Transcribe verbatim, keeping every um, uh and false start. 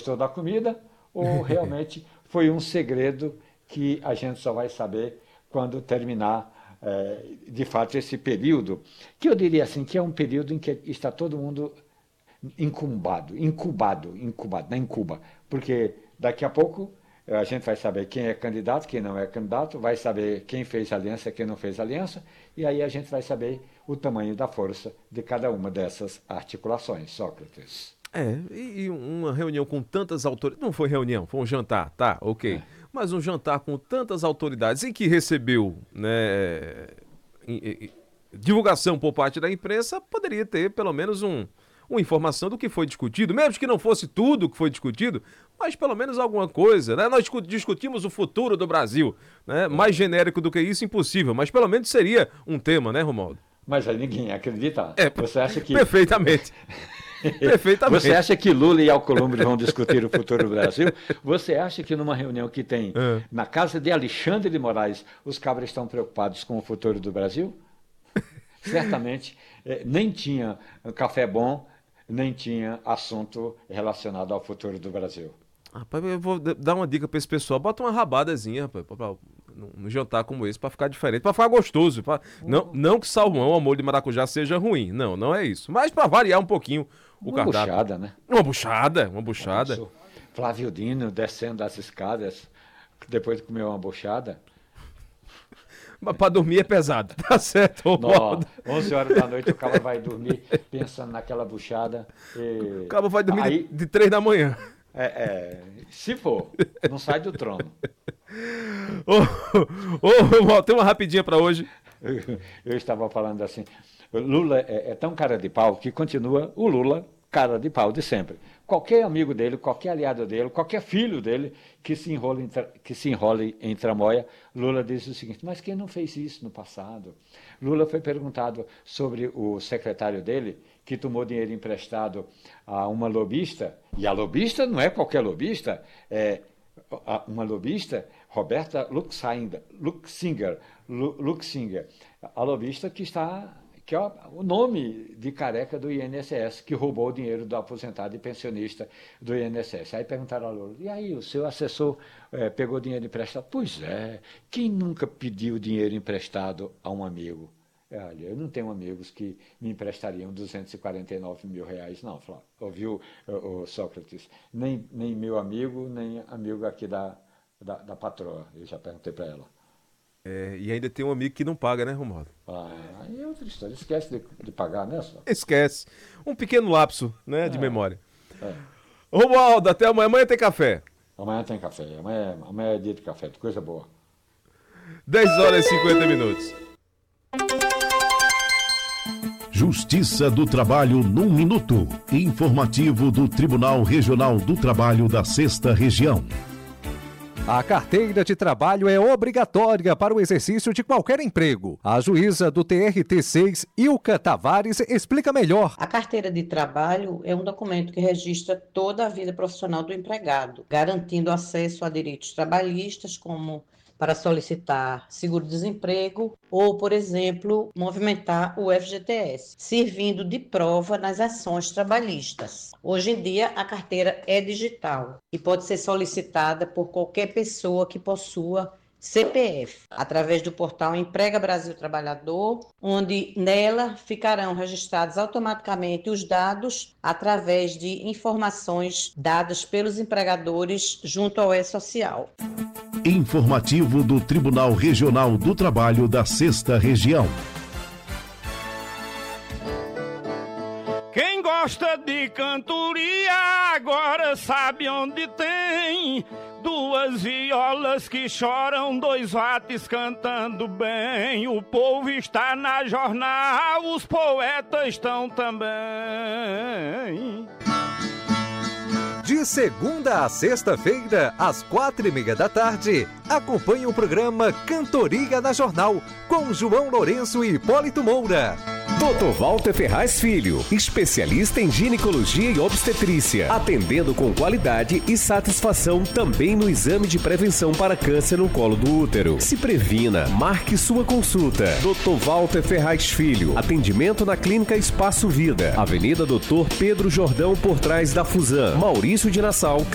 gostou da comida ou realmente foi um segredo que a gente só vai saber quando terminar, é, de fato, esse período, que eu diria assim, que é um período em que está todo mundo incubado, incubado, incubado, na incuba, porque daqui a pouco a gente vai saber quem é candidato, quem não é candidato, vai saber quem fez aliança, quem não fez aliança, e aí a gente vai saber o tamanho da força de cada uma dessas articulações, Sócrates. É, e, e uma reunião com tantas autoridades, não foi reunião, foi um jantar, tá, ok, é. Mas um jantar com tantas autoridades em que recebeu, né, em, em, divulgação por parte da imprensa, poderia ter pelo menos um, uma informação do que foi discutido, mesmo que não fosse tudo que foi discutido, mas pelo menos alguma coisa, né? Nós discutimos o futuro do Brasil, né? Mais genérico do que isso, impossível, mas pelo menos seria um tema, né, Romualdo? Mas aí ninguém acredita. É, você acha que... Perfeitamente. Perfeitamente. Você acha que Lula e Alcolumbre vão discutir o futuro do Brasil? Você acha que numa reunião que tem é. na casa de Alexandre de Moraes, os cabras estão preocupados com o futuro do Brasil? Certamente, nem tinha café bom, nem tinha assunto relacionado ao futuro do Brasil. Rapaz, eu vou dar uma dica para esse pessoal. Bota uma rabadazinha, rapaz, pra, pra, num jantar como esse, para ficar diferente, para ficar gostoso. Pra, uhum. não, não que salmão ou molho de maracujá seja ruim. Não, não é isso. Mas para variar um pouquinho o uma cardápio. Uma buchada, né? Uma buchada, uma buchada. Nossa, Flávio Dino descendo das escadas, depois de comer uma buchada. Mas para dormir é pesado, tá certo? Não, onze horas da noite o cara vai dormir pensando naquela buchada. E... O cara vai dormir Aí... de, de três da manhã. É, é, se for, não sai do trono. Ô, ô, ô, tem uma rapidinha para hoje. Eu, eu estava falando assim, Lula é, é tão cara de pau que continua o Lula cara de pau de sempre. Qualquer amigo dele, qualquer aliado dele, qualquer filho dele que se enrole em, tra... que se enrole em tramóia, Lula diz o seguinte, mas quem não fez isso no passado? Lula foi perguntado sobre o secretário dele, que tomou dinheiro emprestado a uma lobista, e a lobista não é qualquer lobista, é uma lobista, Roberta Luxinger, Luxinger, Luxinger, a lobista que está... que é o nome de careca do I N S S, que roubou o dinheiro do aposentado e pensionista do I N S S. Aí perguntaram a Lula, e aí, o seu assessor é, pegou dinheiro emprestado? Pois é, quem nunca pediu dinheiro emprestado a um amigo? Olha, eu não tenho amigos que me emprestariam duzentos e quarenta e nove mil reais, não, Flávio. Ouviu, o, o Sócrates? Nem, nem meu amigo, nem amigo aqui da, da, da patroa. Eu já perguntei para ela. É, e ainda tem um amigo que não paga, né, Romualdo? Ah, aí é outra história. Esquece de, de pagar, né, só? Esquece. Um pequeno lapso, né, de é, memória. É. Romualdo, até amanhã. Amanhã tem café. Amanhã tem café. Amanhã, amanhã é dia de café, de coisa boa. dez horas e cinquenta minutos. Justiça do Trabalho num minuto. Informativo do Tribunal Regional do Trabalho da Sexta Região. A carteira de trabalho é obrigatória para o exercício de qualquer emprego. A juíza do T R T seis, Ilka Tavares, explica melhor. A carteira de trabalho é um documento que registra toda a vida profissional do empregado, garantindo acesso a direitos trabalhistas, como para solicitar seguro-desemprego ou, por exemplo, movimentar o F G T S, servindo de prova nas ações trabalhistas. Hoje em dia, a carteira é digital e pode ser solicitada por qualquer pessoa que possua C P F, através do portal Emprega Brasil Trabalhador, onde nela ficarão registrados automaticamente os dados através de informações dadas pelos empregadores junto ao E-Social. Informativo do Tribunal Regional do Trabalho da Sexta Região. Quem gosta de cantoria agora sabe onde tem duas violas que choram, dois vates cantando bem. O povo está na jornal, os poetas estão também. De segunda a sexta-feira, às quatro e meia da tarde, acompanhe o programa Cantoria na Jornal, com João Lourenço e Hipólito Moura. doutor Walter Ferraz Filho, especialista em ginecologia e obstetrícia, atendendo com qualidade e satisfação também no exame de prevenção para câncer no colo do útero. Se previna, marque sua consulta. doutor Walter Ferraz Filho, atendimento na Clínica Espaço Vida, Avenida doutor Pedro Jordão, por trás da Fusan, Maurício de Nassau,